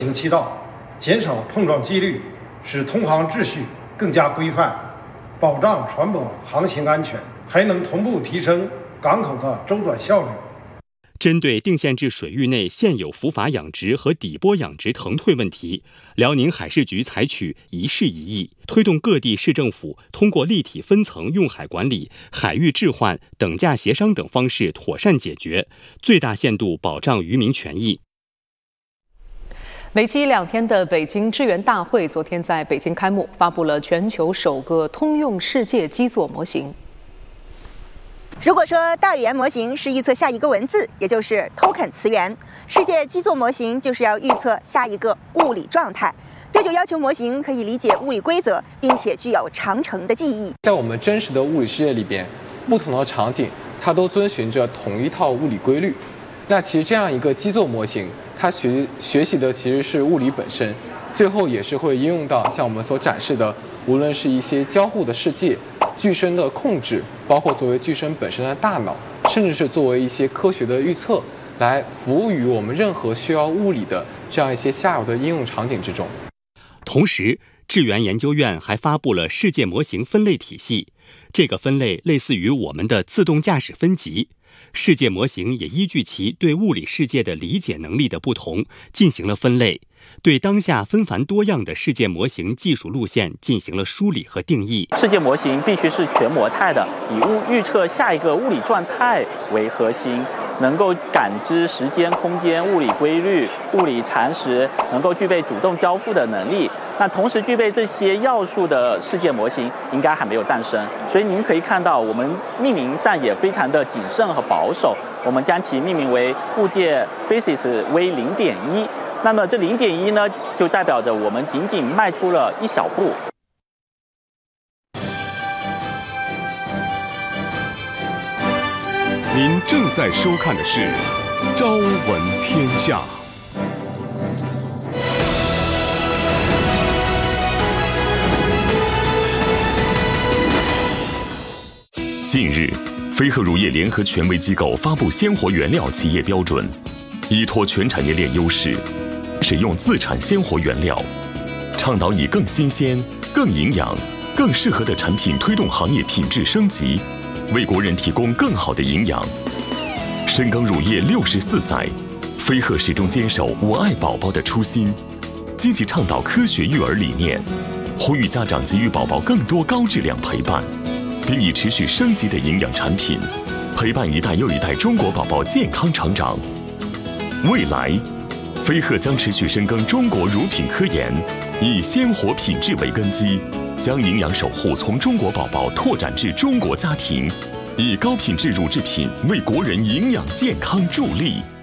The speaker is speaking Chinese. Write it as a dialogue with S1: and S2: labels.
S1: 行其道，减少碰撞几率，使通航秩序更加规范，保障船舶航行安全，还能同步提升港口的周转效率。
S2: 针对定县制水域内现有浮筏养殖和底波养殖腾退问题，辽宁海事局采取一事一议，推动各地市政府通过立体分层用海管理、海域置换、等价协商等方式妥善解决，最大限度保障渔民权益。
S3: 为期2天的北京支援大会昨天在北京开幕，发布了全球首个通用世界基座模型。
S4: 如果说大语言模型是预测下一个文字，也就是 token 词源，世界基座模型就是要预测下一个物理状态。这就要求模型可以理解物理规则，并且具有长程的记忆。在我们真实的物理世界里边，不同的场景它都遵循着同一套物理规律。那其实这样一个基座模型，它学习的其实是物理本身，最后也是会应用到像我们所展示的，无论是一些交互的世界、具身的控制，包括作为具身本身的大脑，甚至是作为一些科学的预测，来服务于我们任何需要物理的这样一些下游的应用场景之中。
S2: 同时，智源研究院还发布了世界模型分类体系，这个分类类似于我们的自动驾驶分级。世界模型也依据其对物理世界的理解能力的不同进行了分类，对当下纷繁多样的世界模型技术路线进行了梳理和定义。
S5: 世界模型必须是全模态的，以预测下一个物理状态为核心，能够感知时间、空间、物理规律、物理常识，能够具备主动交互的能力。那同时具备这些要素的世界模型应该还没有诞生，所以您可以看到我们命名上也非常的谨慎和保守，我们将其命名为物界 Physics V0.1。那么这0.1呢，就代表着我们仅仅迈出了一小步。
S6: 您正在收看的是《朝闻天下》。近日，飞鹤乳业联合权威机构发布鲜活原料企业标准，依托全产业链优势，使用自产鲜活原料，倡导以更新鲜、更营养、更适合的产品推动行业品质升级，为国人提供更好的营养。深耕乳业64载，飞鹤始终坚守我爱宝宝的初心，积极倡导科学育儿理念，呼吁家长给予宝宝更多高质量陪伴，并以持续升级的营养产品，陪伴一代又一代中国宝宝健康成长。未来，飞鹤将持续深耕中国乳品科研，以鲜活品质为根基，将营养守护从中国宝宝拓展至中国家庭，以高品质乳制品为国人营养健康助力。